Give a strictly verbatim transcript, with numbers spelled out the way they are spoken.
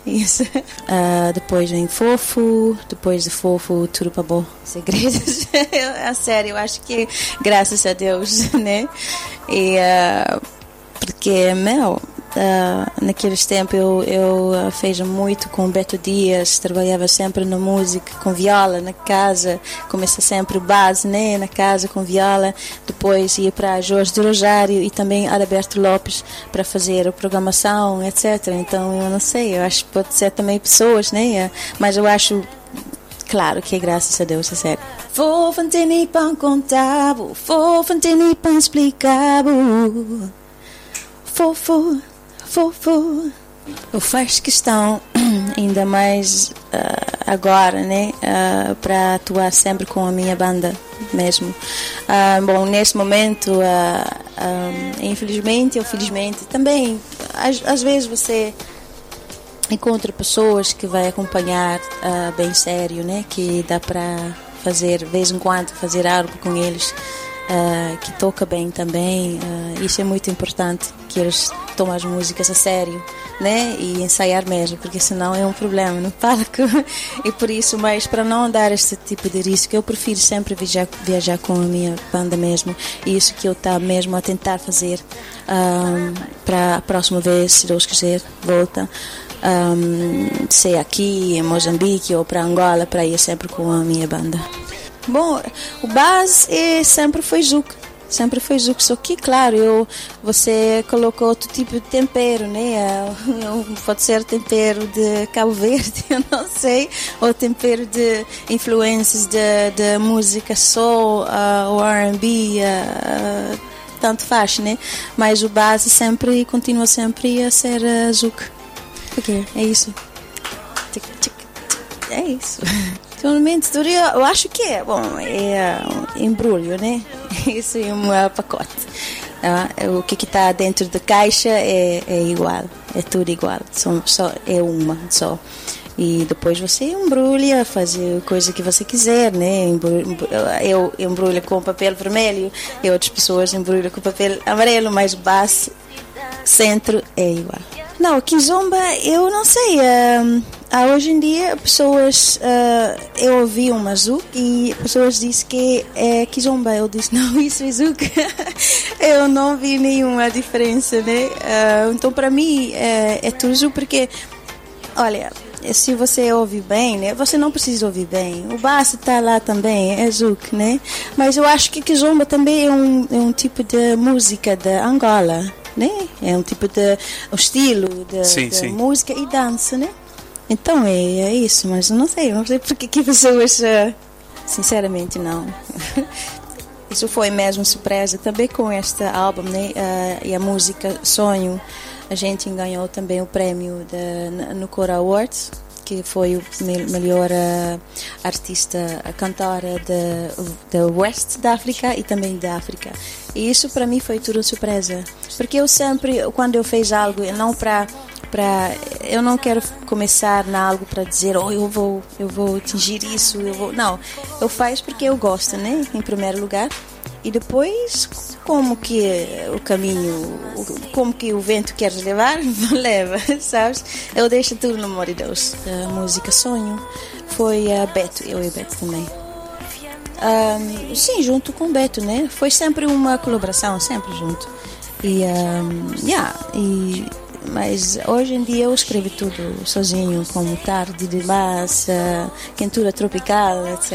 Isso. Uh, depois vem Fofo, depois de Fofo, Tudo para Bom, Segredos. A sério, eu acho que graças a Deus, né? E uh, porque, meu, Uh, naqueles tempos eu, eu uh, fiz muito com Beto Dias, trabalhava sempre na música com viola na casa, comecei sempre base, né, na casa com viola, depois ia para Jorge de Rosário e também Alberto Lopes para fazer a programação, etcétera. Então eu não sei, eu acho que pode ser também pessoas, né, mas eu acho, claro que é graças a Deus, é sério. Fofo não tem nem para contar, fofo não tem nem para explicar, fofo. Fofo. Eu faço questão, ainda mais uh, agora, né, uh, para atuar sempre com a minha banda mesmo. Uh, bom, neste momento, uh, uh, infelizmente ou felizmente, também, às, às vezes você encontra pessoas que vai acompanhar uh, bem sério, né, que dá para fazer, de vez em quando, fazer algo com eles. Uh, que toca bem também, uh, isso é muito importante, que eles tomem as músicas a sério, né, e ensaiar mesmo, porque senão é um problema no palco. E por isso, mas para não dar este tipo de risco, eu prefiro sempre viajar, viajar com a minha banda mesmo, e isso que eu estou mesmo a tentar fazer um, para a próxima vez, se Deus quiser, volta. Um, se aqui em Moçambique ou para Angola, para ir sempre com a minha banda. Bom, o base é, sempre foi Zouk, sempre foi Zouk, só que, claro, eu, você colocou outro tipo de tempero, né? Pode ser tempero de Cabo Verde, eu não sei, ou tempero de influências de, de música soul, uh, ou R and B, uh, tanto faz, né? Mas o base sempre, continua sempre a ser uh, Zouk. Porque é isso. É isso. Atualmente, eu acho que é, bom, é um embrulho, né? Isso é um uh, pacote. Uh, o que está dentro da caixa é, é igual, é tudo igual, só, só é uma só. E depois você embrulha, faz a coisa que você quiser, né? Eu embrulho com papel vermelho e outras pessoas embrulham com papel amarelo, mas o base, centro é igual. Não, Kizomba, eu não sei. Uh, hoje em dia, pessoas. Uh, eu ouvi uma Zouk e pessoas dizem que é Kizomba. Eu disse, não, isso é Zouk. Eu não vi nenhuma diferença, né? Uh, então, para mim, é, é tudo Zouk, porque, olha, se você ouve bem, né? Você não precisa ouvir bem. O baixo está lá também, é Zouk, né? Mas eu acho que Kizomba também é um, é um tipo de música de Angola. Né? É um tipo de um estilo de, sim, de sim. música e dança, né? Então é, é isso, mas eu não sei, não sei porque que pessoas, uh, sinceramente não. Isso foi mesmo surpresa também com este álbum, né? Uh, e a música Sonho, a gente ganhou também o prémio de, no Cora Awards, que foi o melhor uh, artista, a cantora de West da África e também da África. E isso para mim foi tudo surpresa, porque eu sempre, quando eu fiz algo, não para para eu não quero começar na algo para dizer, oh, eu vou eu vou atingir isso, eu vou, não, eu faço porque eu gosto, né, em primeiro lugar. E depois, como que o caminho, como que o vento quer levar, leva, sabes? Eu deixo tudo no amor de Deus. A música Sonho foi a Beto, eu e Beto também. Um, sim, junto com o Beto, né? Foi sempre uma colaboração, sempre junto. E, um, yeah, e, mas hoje em dia eu escrevo tudo sozinho, como Tarde de Massa, Quentura Tropical, etcétera.